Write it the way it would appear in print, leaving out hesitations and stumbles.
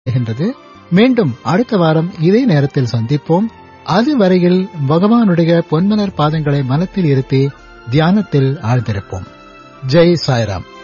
வருகின்றது. மீண்டும் அடுத்த வாரம் இதே நேரத்தில் சந்திப்போம். அதுவரையில் பகவானுடைய பொன்மலர் பாதங்களை மனத்தில் இருத்தி தியானத்தில் ஆழ்ந்திருப்போம். ஜெய் சாய்ராம்.